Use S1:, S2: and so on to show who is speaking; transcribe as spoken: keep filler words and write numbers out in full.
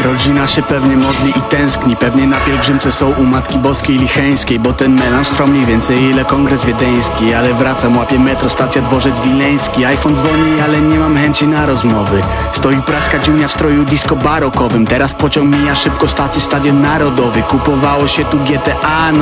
S1: Rodzina się pewnie modli i tęskni, pewnie na pielgrzymce są u Matki Boskiej Licheńskiej, bo ten melanż trwa mniej więcej ile kongres wiedeński. Ale wracam, łapię metro, stacja Dworzec Wileński. iPhone dzwoni, ale nie mam chęci na rozmowy. Stoi praska dziunia w stroju disco barokowym. Teraz pociąg mija szybko stację Stadion Narodowy. Kupowało się tu G T A, no